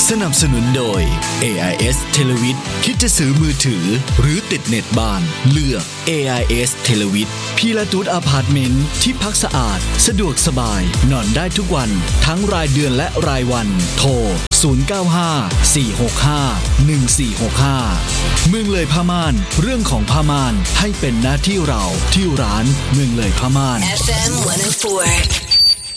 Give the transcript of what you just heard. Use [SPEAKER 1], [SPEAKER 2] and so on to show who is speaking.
[SPEAKER 1] สนับสนุนโดย AIS Televid คิดจะซื้อมือถือหรือติดเน็ตบ้านเลือก AIS Televid พีลาตุสอพาร์ตเมนต์ที่พักสะอาดสะดวกสบายนอนได้ทุกวันทั้งรายเดือนและรายวันโทร0954651465เมืองเลยผ้าม่านเรื่องของผ้าม่านให้เป็นหน้าที่เราที่ร้านเมืองเลยผ้าม่าน
[SPEAKER 2] FM 104